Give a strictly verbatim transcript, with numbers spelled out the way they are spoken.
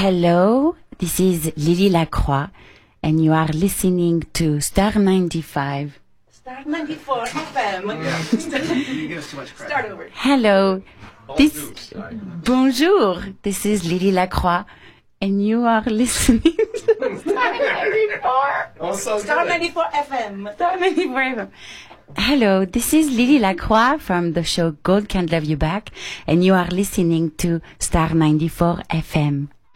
Hello, this is Lily Lacroix, and you are listening to Star ninety-five. Star ninety-four F M. Yeah. You give us too much credit. Start over. Hello, this bonjour. This is Lily Lacroix, and you are listening to Star ninety-four. Also Star ninety-four F M. Star ninety-four F M. Hello, this is Lily Lacroix from the show Gold Can't Love You Back, and you are listening to Star ninety-four F M.